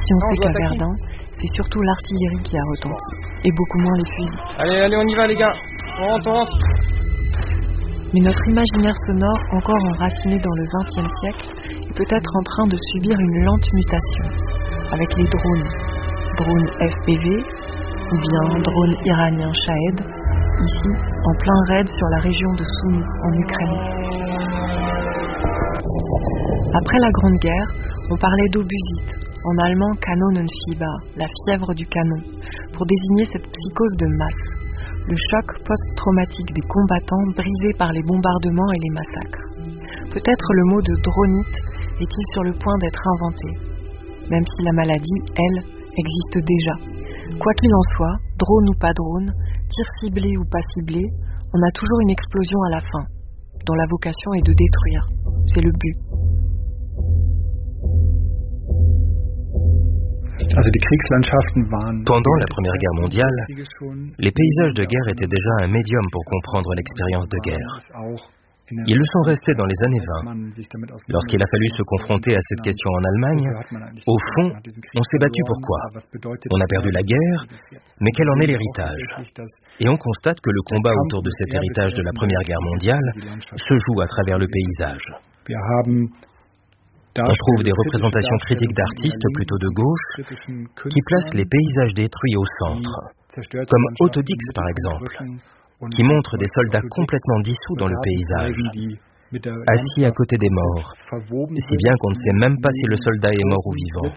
si on sait qu'à Verdun, c'est surtout l'artillerie qui a retenti, et beaucoup moins les fusils. Allez, on y va les gars, on rentre. Mais notre imaginaire sonore, encore enraciné dans le XXe siècle, est peut-être en train de subir une lente mutation, avec les drones. Drones FPV, ou bien drones iraniens Shahed, ici, en plein raid sur la région de Soumy, en Ukraine. Après la Grande Guerre, on parlait d'obusite, en allemand Kanonenfieber, la fièvre du canon, pour désigner cette psychose de masse, le choc post-traumatique des combattants brisés par les bombardements et les massacres. Peut-être le mot de dronite est-il sur le point d'être inventé, même si la maladie, elle, existe déjà. Quoi qu'il en soit, drone ou pas drone, tir ciblé ou pas ciblé, on a toujours une explosion à la fin, dont la vocation est de détruire. C'est le but. Pendant la Première Guerre mondiale, les paysages de guerre étaient déjà un médium pour comprendre l'expérience de guerre. Ils le sont restés dans les années 20. Lorsqu'il a fallu se confronter à cette question en Allemagne, au fond, on s'est battu pour quoi? On a perdu la guerre, mais quel en est l'héritage? Et on constate que le combat autour de cet héritage de la Première Guerre mondiale se joue à travers le paysage. On trouve des représentations critiques d'artistes plutôt de gauche qui placent les paysages détruits au centre, comme Autodix par exemple, qui montre des soldats complètement dissous dans le paysage, assis à côté des morts, si bien qu'on ne sait même pas si le soldat est mort ou vivant.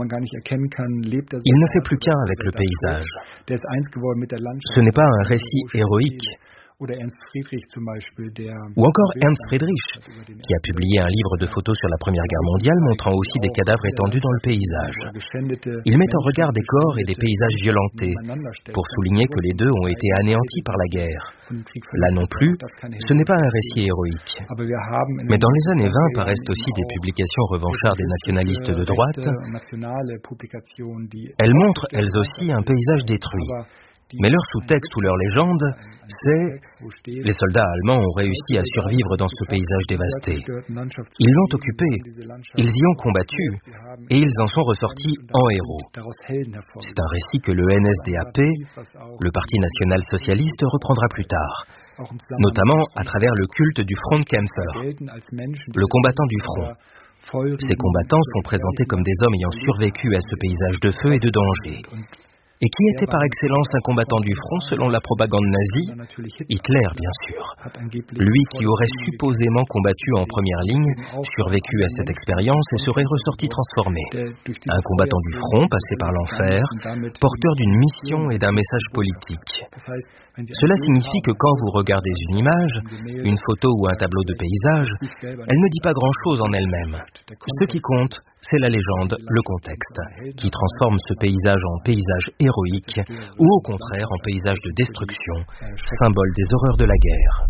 Il ne fait plus qu'un avec le paysage. Ce n'est pas un récit héroïque. Ou encore Ernst Friedrich, qui a publié un livre de photos sur la Première Guerre mondiale montrant aussi des cadavres étendus dans le paysage. Il met en regard des corps et des paysages violentés, pour souligner que les deux ont été anéantis par la guerre. Là non plus, ce n'est pas un récit héroïque. Mais dans les années 20 paraissent aussi des publications revanchardes des nationalistes de droite. Elles montrent, elles aussi, un paysage détruit. Mais leur sous-texte ou leur légende, c'est « Les soldats allemands ont réussi à survivre dans ce paysage dévasté. Ils l'ont occupé, ils y ont combattu, et ils en sont ressortis en héros. » C'est un récit que le NSDAP, le Parti national-socialiste, reprendra plus tard, notamment à travers le culte du Frontkämpfer, le combattant du front. Ces combattants sont présentés comme des hommes ayant survécu à ce paysage de feu et de danger. Et qui était par excellence un combattant du front selon la propagande nazie? Hitler, bien sûr. Lui qui aurait supposément combattu en première ligne, survécu à cette expérience et serait ressorti transformé. Un combattant du front passé par l'enfer, porteur d'une mission et d'un message politique. Cela signifie que quand vous regardez une image, une photo ou un tableau de paysage, elle ne dit pas grand-chose en elle-même. Ce qui compte, c'est la légende, le contexte, qui transforme ce paysage en paysage héroïque ou au contraire en paysage de destruction, symbole des horreurs de la guerre.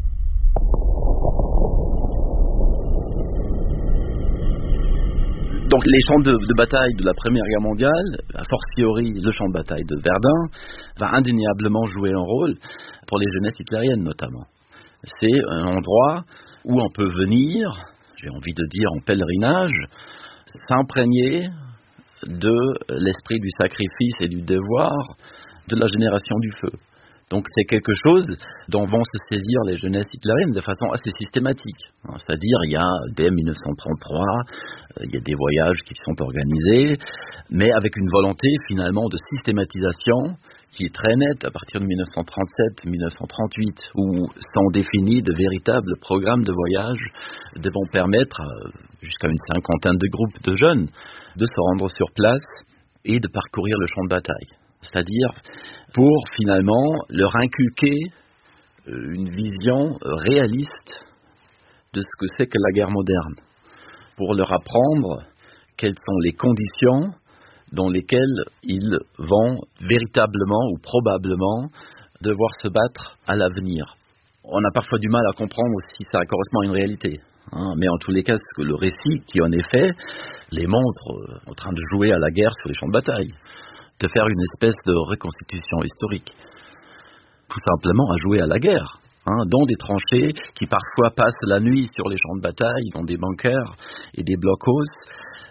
Donc les champs de bataille de la Première Guerre mondiale, a fortiori le champ de bataille de Verdun, va indéniablement jouer un rôle pour les jeunesses hitlériennes notamment. C'est un endroit où on peut venir, j'ai envie de dire en pèlerinage, s'imprégner de l'esprit du sacrifice et du devoir de la génération du feu. Donc c'est quelque chose dont vont se saisir les jeunesses hitlériennes de façon assez systématique. C'est-à-dire, il y a dès 1933, il y a des voyages qui sont organisés, mais avec une volonté finalement de systématisation qui est très nette à partir de 1937-1938, où sont définis de véritables programmes de voyage devant permettre jusqu'à une cinquantaine de groupes de jeunes de se rendre sur place et de parcourir le champ de bataille. C'est-à-dire pour finalement leur inculquer une vision réaliste de ce que c'est que la guerre moderne, pour leur apprendre quelles sont les conditions dans lesquelles ils vont véritablement ou probablement devoir se battre à l'avenir. On a parfois du mal à comprendre si ça correspond à une réalité. Mais en tous les cas, c'est que le récit qui en est fait les montre en train de jouer à la guerre sur les champs de bataille, de faire une espèce de reconstitution historique, tout simplement à jouer à la guerre, dans des tranchées qui parfois passent la nuit sur les champs de bataille, dans des bunkers et des blockhaus,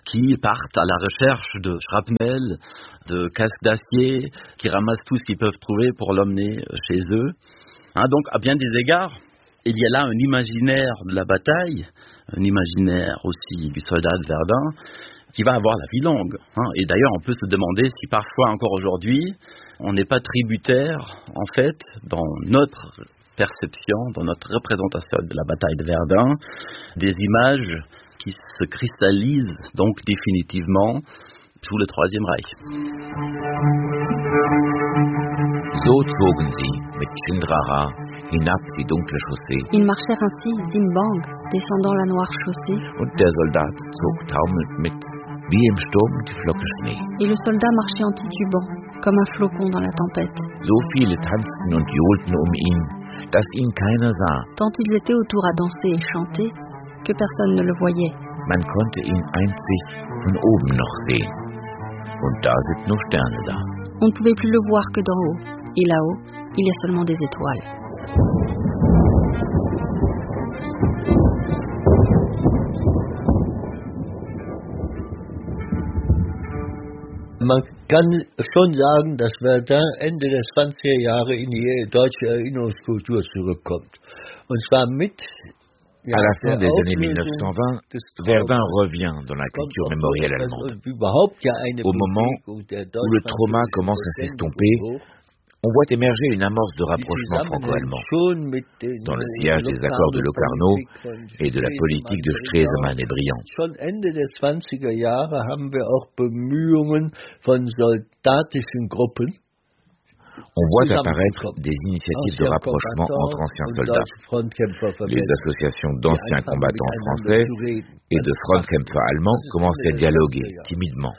qui partent à la recherche de shrapnel, de casques d'acier, qui ramassent tout ce qu'ils peuvent trouver pour l'emmener chez eux. Donc, à bien des égards, il y a là un imaginaire de la bataille, un imaginaire aussi du soldat de Verdun, qui va avoir la vie longue. Et d'ailleurs, on peut se demander si parfois, encore aujourd'hui, on n'est pas tributaire, en fait, dans notre perception, dans notre représentation de la bataille de Verdun, des images qui se cristallisent donc définitivement sous le Troisième Reich. So zogen sie mit Chindrara hinab die dunkle Chaussee. Ils marchèrent ainsi, Zimbang, descendant la noire chaussée. Und der Soldat zog taumelnd mit, wie im Sturm die Flocke Schnee. Et le soldat marchait en titubant, comme un flocon dans la tempête. So viele tanzten und johlten ihn, dass ihn keiner sah. Tant ils étaient autour à danser et chanter, que personne ne le voyait. Man konnte ihn einzig von oben noch sehen. Und da sind nur Sterne da. On ne pouvait plus le voir que d'en haut. Et là-haut, il y a seulement des étoiles. Man kann schon sagen, dass Verdun Ende der 20er Jahre in die deutsche Erinnerungskultur zurückkommt. Und zwar mit À la fin des années 1920, Verdun revient dans la culture mémorielle allemande. Au moment où le trauma commence à s'estomper, on voit émerger une amorce de rapprochement franco-allemand dans le sillage des accords de Locarno et de la politique de Stresemann et Briand. Schon Ende der 20er Jahre haben wir auch Bemühungen von soldatischen Gruppen. On voit apparaître des initiatives de rapprochement entre anciens soldats. Les associations d'anciens combattants français et de Frontkämpfer allemands commencent à dialoguer timidement.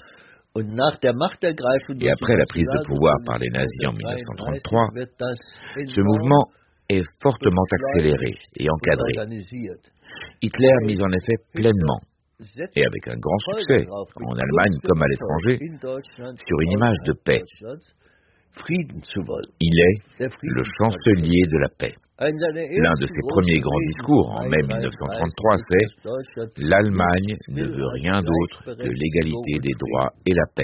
Et après la prise de pouvoir par les nazis en 1933, ce mouvement est fortement accéléré et encadré. Hitler mise en effet pleinement, et avec un grand succès, en Allemagne comme à l'étranger, sur une image de paix. Il est le chancelier de la paix. L'un de ses premiers grands discours en mai 1933, c'est « L'Allemagne ne veut rien d'autre que l'égalité des droits et la paix ».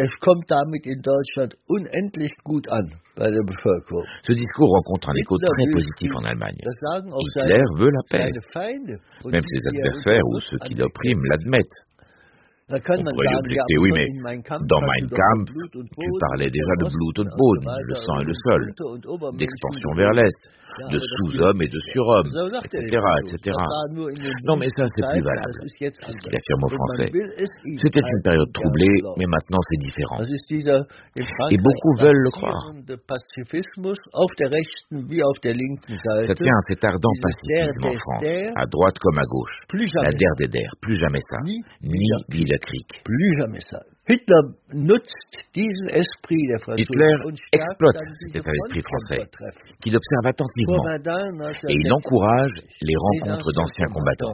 Ce discours rencontre un écho très positif en Allemagne. Hitler veut la paix. Même ses adversaires ou ceux qui l'oppriment l'admettent. On pourrait objecter, oui, mais dans Mein Kampf, tu parlais déjà de Blut und Boden, le sang et le sol, d'expansion vers l'Est, de sous-hommes et de surhommes, etc., etc. Non, mais ça, c'est plus valable. C'est ce qu'il affirme aux Français. C'était une période troublée, mais maintenant, c'est différent. Et beaucoup veulent le croire. Ça tient à cet ardent pacifisme en France, à droite comme à gauche. La der des der, plus jamais ça. Ni Wille Krieg. Plus jamais ça. Hitler exploite cet état d'esprit français, qu'il observe attentivement, et il encourage les rencontres d'anciens combattants.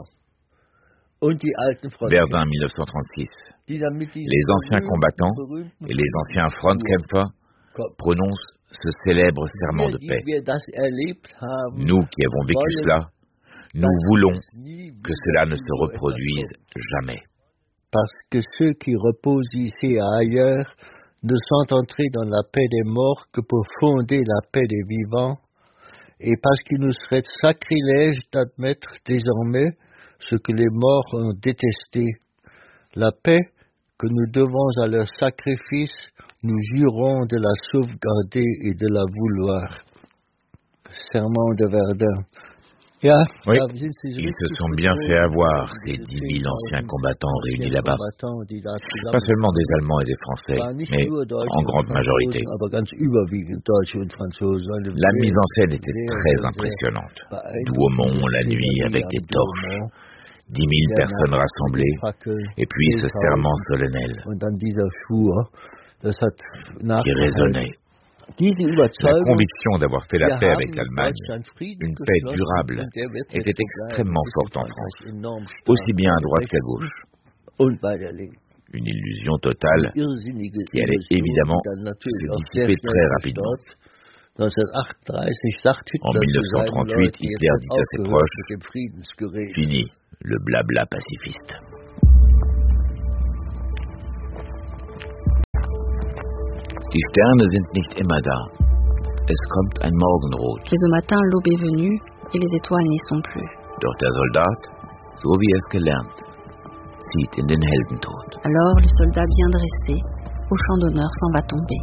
Verdun 1936. Les anciens combattants et les anciens Frontkämpfer prononcent ce célèbre serment de paix. Nous qui avons vécu cela, nous voulons que cela ne se reproduise jamais. Parce que ceux qui reposent ici et ailleurs ne sont entrés dans la paix des morts que pour fonder la paix des vivants, et parce qu'il nous serait sacrilège d'admettre désormais ce que les morts ont détesté, la paix que nous devons à leur sacrifice, nous jurons de la sauvegarder et de la vouloir. Serment de Verdun. Oui, ils se sont bien fait avoir, ces 10 000 anciens combattants réunis là-bas. Pas seulement des Allemands et des Français, mais en grande majorité. La mise en scène était très impressionnante. Douaumont, la nuit, avec des torches. 10 000 personnes rassemblées, et puis ce serment solennel qui résonnait. La conviction d'avoir fait la paix avec l'Allemagne, une paix durable, était extrêmement forte en France, aussi bien à droite qu'à gauche. Une illusion totale qui allait évidemment se dissiper très rapidement. En 1938, Hitler dit à ses proches « Fini le blabla pacifiste ». Die Sterne sind nicht immer da. Es kommt ein Morgenrot. Mais au matin, l'aube est venue et les étoiles n'y sont plus. Doch der Soldat, so wie es gelernt, zieht in den Heldentod. Alors le soldat bien dressé, au champ d'honneur, s'en va tomber.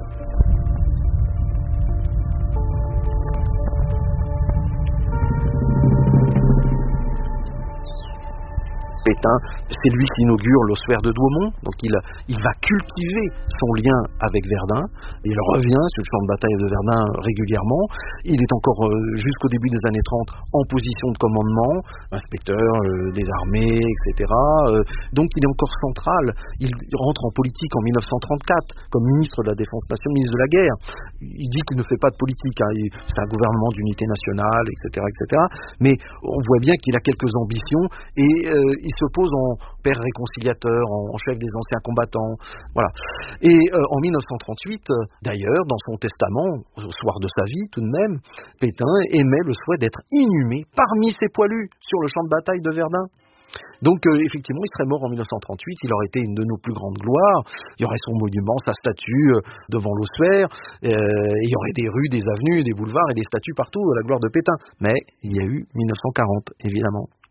Pétain, c'est lui qui inaugure l'ossuaire de Douaumont, donc il va cultiver son lien avec Verdun, il revient sur le champ de bataille de Verdun régulièrement, il est encore jusqu'au début des années 30 en position de commandement, inspecteur des armées, etc. Donc il est encore central, il rentre en politique en 1934 comme ministre de la Défense nationale, ministre de la Guerre. Il dit qu'il ne fait pas de politique, hein, c'est un gouvernement d'unité nationale, etc., etc. Mais on voit bien qu'il a quelques ambitions et il se pose en père réconciliateur, en chef des anciens combattants, voilà. Et en 1938, d'ailleurs, dans son testament, au soir de sa vie tout de même, Pétain émet le souhait d'être inhumé parmi ses poilus sur le champ de bataille de Verdun. Donc effectivement, il serait mort en 1938, il aurait été une de nos plus grandes gloires, il y aurait son monument, sa statue devant l'ossuaire, il y aurait des rues, des avenues, des boulevards et des statues partout à la gloire de Pétain. Mais il y a eu 1940, évidemment.